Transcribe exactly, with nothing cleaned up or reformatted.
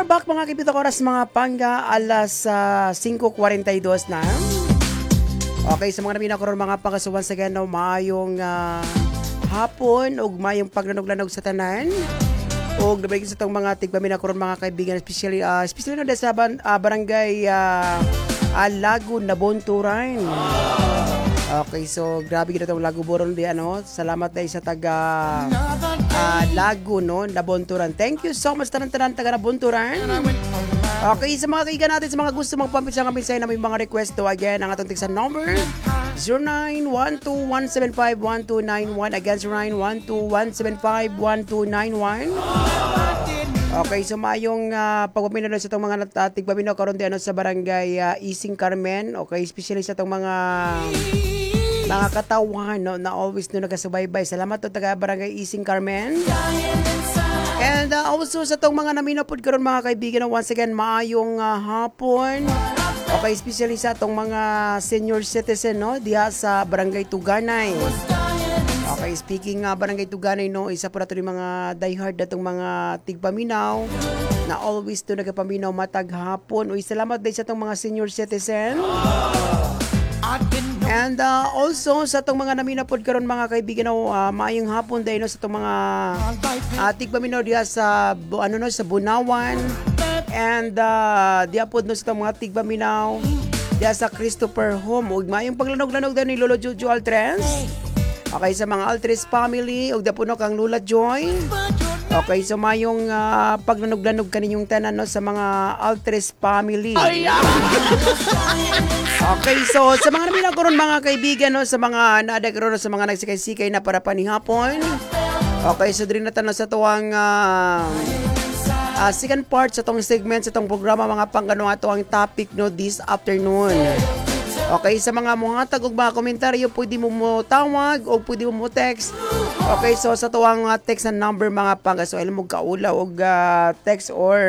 back mga kaibigan ko, oras mga pangga, alas uh, five forty-two na. Okay, sa mga namin ako mga pangga, so once again, no, maayong uh, hapon, o maayong paglanog-lanog sa tanan. O nabalik sa itong mga tigbamin ako mga kaibigan, especially, uh, especially no, sa ban, uh, barangay uh, uh, Lago Nabunturan. Okay, so grabe gina itong Lago Boron di ano. Salamat dahil sa taga uh, Lago no, Nabunturan. Thank you so much tanan-tanan taga Nabunturan. Okay, sa mga kaibigan natin, sa mga gusto magpampit sa kami sa na may mga request to again, ang atong tiksan number zero nine one two one seven five one two nine one. Again, zero nine one two one seven five one two nine one. Okay, so mayong uh, pagpapinalo sa itong mga uh, tigpapinalo karon di ano sa barangay uh, Ising Carmen. Okay, especially sa itong mga mga katawan no, na always no nagasubaybay. Salamat to taga barangay Ising Carmen. And uh, also sa itong mga naminapod karon mga kaibigan, once again maayong uh, hapon. Okay, especially sa itong mga senior citizen no diha sa barangay Tuganay. Okay, speaking nga uh, barangay Tuganay no, isa po na ito yung mga diehard na itong mga tigpaminaw na always to nagapaminaw matag hapon. Uy, salamat din sa itong mga senior citizen. And uh, also sa itong mga naminapod karon mga kaibigan no, uh, maayong hapon din no, sa itong mga uh, tigpaminaw diha sa ano no sa Bunawan. And uh, diha po no, sa itong mga tigpaminaw diha sa Christopher Home. Ug maayong paglanog-lanog daw ni Lolo Jojo Altrens. Okay, sa mga Altres family, og dapuno kang Lula Joy. Okay, so mayong uh, paglanog-lanog kaninyong tanan no, sa mga Altres family. Okay, so sa mga namin ako ron mga kaibigan no, sa mga naadagro sa mga nagsikay-sikay na para panihapon. Okay, so din natin no, sa tuwang uh, uh, second part sa tong segment sa tong programa mga panggano ato ang topic no this afternoon. Okay, sa mga muhatag og mga komentaryo, pwede mo mo tawag o pwede mo mo text. Okay, so sa tuwang uh, text and number mga pangga, so alam mo kaula og uh, text or